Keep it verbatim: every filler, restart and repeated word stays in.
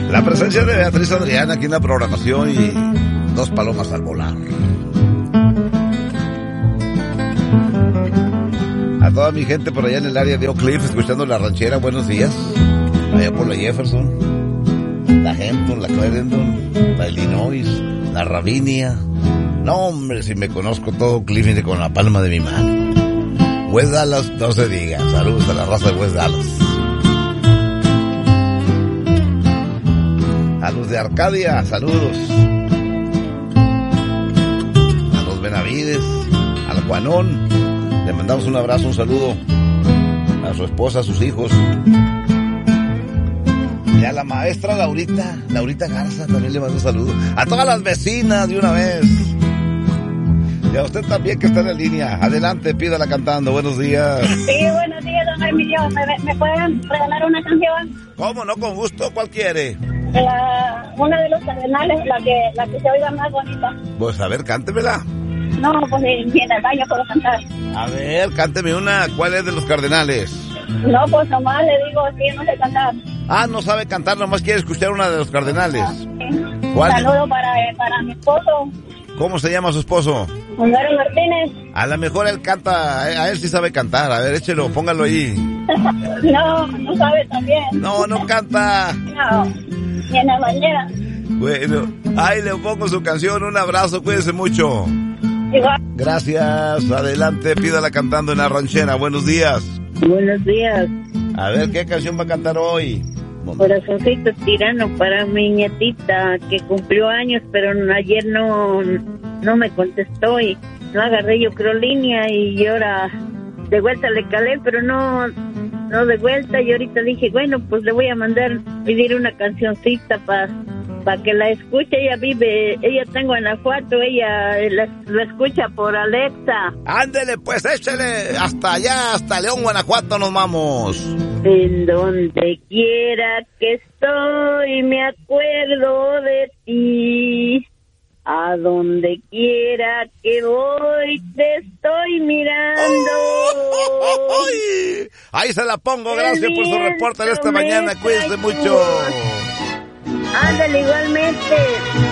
La presencia de Beatriz Adriana aquí en la programación y dos palomas al volar. A toda mi gente por allá en el área de Oak Cliff, escuchando La Ranchera, buenos días. Allá por la Jefferson, la Hampton, la Clarendon, la Illinois, la Ravinia. No, hombre, si me conozco todo Cliff con la palma de mi mano. West Dallas, no se diga. Saludos a la raza de West Dallas. A los de Arcadia, saludos. A los Benavides, al Juanón. Le mandamos un abrazo, un saludo a su esposa, a sus hijos. Y a la maestra Laurita, Laurita Garza, también le mando un saludo. A todas las vecinas de una vez. Y a usted también que está en la línea. Adelante, pídala cantando. Buenos días. Sí, buenos días, don Emilio. ¿Me, me pueden regalar una canción? ¿Cómo no? Con gusto. ¿Cuál quiere? La, una de los cardenales, la que, la que se oiga más bonita. Pues a ver, cántemela. No, pues ni en el baño puedo cantar. A ver, cánteme una. ¿Cuál es de los cardenales? No, pues nomás le digo, sí, no sé cantar. Ah, no sabe cantar, nomás quiere escuchar una de los cardenales. Sí. ¿Cuál? Saludo para, para mi esposo. ¿Cómo se llama su esposo? Homero Martínez. A lo mejor él canta, a él sí sabe cantar. A ver, échelo, póngalo ahí. No, no sabe también. No, no canta. No, ni en la bañera. Bueno, ahí le pongo su canción. Un abrazo, cuídense mucho. Igual. Gracias, adelante, pídala cantando en La Ranchera. Buenos días. Buenos días. A ver, ¿qué canción va a cantar hoy? Corazoncito tirano para mi nietita que cumplió años, pero ayer no, no me contestó y no agarré yo creo línea y ahora de vuelta le calé, pero no, no de vuelta y ahorita dije, bueno, pues le voy a mandar pedir una cancioncita para para que la escuche. Ella vive, ella está en Guanajuato, ella la, la escucha por Alexa. Ándele, pues échele hasta allá, hasta León, Guanajuato nos vamos. En donde quiera que estoy, me acuerdo de ti. A donde quiera que voy, te estoy mirando. Oh, oh, oh, ahí se la pongo, gracias por su reporte de esta mañana, cuídense mucho. Ándale, igualmente.